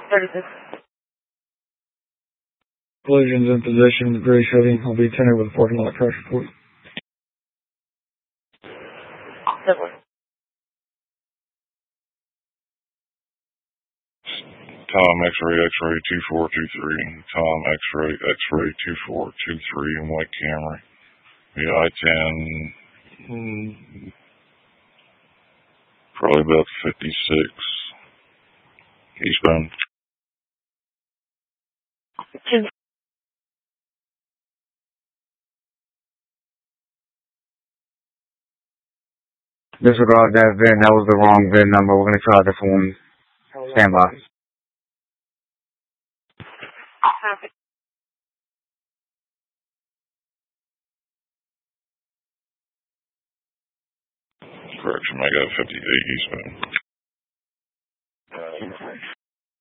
36. Collisions in position, the gray Chevy. I'll be attended with a parking lot crash report. Tom X-ray, X-ray 2423. Tom X-ray, X-ray 2423 in White Camry. Yeah, I-10, probably about 56. Eastbound. Disregard that VIN. That was the wrong VIN number. We're going to try a different one. Stand by. Correction, I got 58 eastbound.